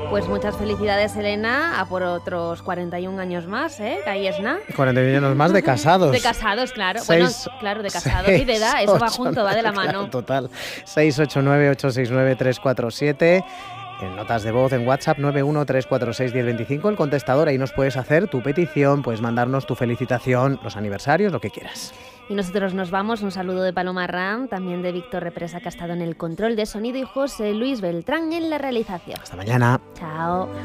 Pues muchas felicidades, Elena, a por otros 41 años más, ¿eh? Que ahí es nada. 41 años más de casados. De casados, claro. Bueno, claro, de casados y de edad, eso va junto, va de la mano. Claro, total. 689-869-347. En notas de voz en WhatsApp 913461025, el contestador, ahí nos puedes hacer tu petición, puedes mandarnos tu felicitación, los aniversarios, lo que quieras. Y nosotros nos vamos, un saludo de Paloma Ram, también de Víctor Represa, que ha estado en el control de sonido, y José Luis Beltrán en la realización. Hasta mañana. Chao.